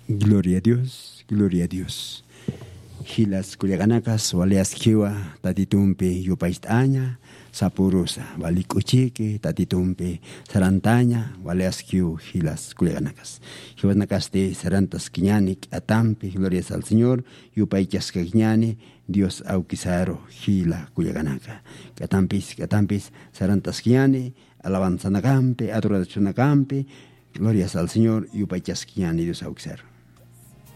Gloria a Dios, gloria a Dios. Hilas kuyaganacas, waleas kiwa, tatitumpe yupaistanya, sapurusa, valikuchique, tatitumpe, sarantaña, waleas kiw, hilas kuyaganacas. Hiwasnacaste, sarantas quiñanic, atampe, glorias al Señor, yupaichas cañane, Dios auquisaro, hila kuyaganaca. Catampis, sarantas quiñane, alabanza nacampe, adoración nacampe, glorias al Señor, yupaichas quiñane, Dios auquisaro.